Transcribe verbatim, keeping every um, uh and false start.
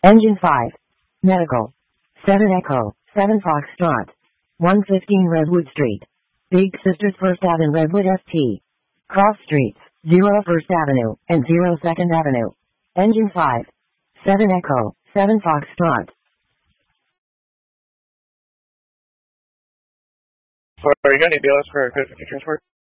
Engine five. Medical. seven Echo, seven Foxtrot. one fifteen Redwood Street. Big Sisters First Avenue Redwood S T. Cross Streets, zero First Avenue, and zero Second Avenue. Engine five. seven Echo, seven Foxtrot. Are you going to need B L S for transport?